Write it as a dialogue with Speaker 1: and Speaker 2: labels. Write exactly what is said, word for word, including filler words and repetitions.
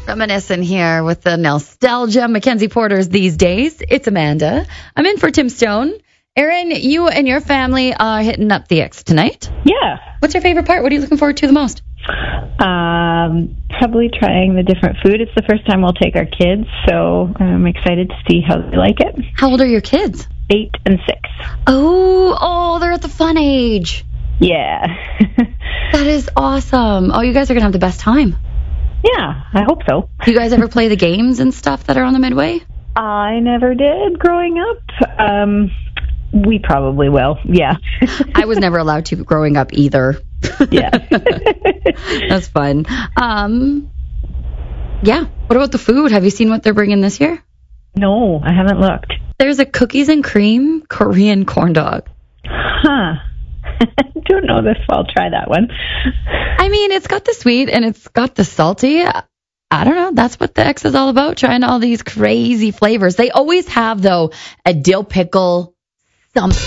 Speaker 1: Reminiscing here with the nostalgia Mackenzie Porters these days. It's Amanda. I'm in for Tim Stone. Erin, you and your family are hitting up the X tonight.
Speaker 2: Yeah.
Speaker 1: What's your favorite part? What are you looking forward to the most?
Speaker 2: Um, probably trying the different food. It's the first time we'll take our kids, so I'm excited to see how they like it.
Speaker 1: How old are your kids?
Speaker 2: Eight and six.
Speaker 1: Oh, oh, they're at the fun age.
Speaker 2: Yeah.
Speaker 1: That is awesome. Oh, you guys are going to have the best time.
Speaker 2: Yeah, I hope so.
Speaker 1: Do you guys ever play the games and stuff that are on the Midway?
Speaker 2: I never did growing up. Um, we probably will, yeah.
Speaker 1: I was never allowed to growing up either.
Speaker 2: Yeah.
Speaker 1: That's fun. Um, yeah. What about the food? Have you seen what they're bringing this year?
Speaker 2: No, I haven't looked.
Speaker 1: There's a cookies and cream Korean corn dog.
Speaker 2: Huh. Don't know this. I'll try that one.
Speaker 1: I mean, it's got the sweet and it's got the salty. I don't know. That's what the X is all about, trying all these crazy flavors. They always have, though, a dill pickle something.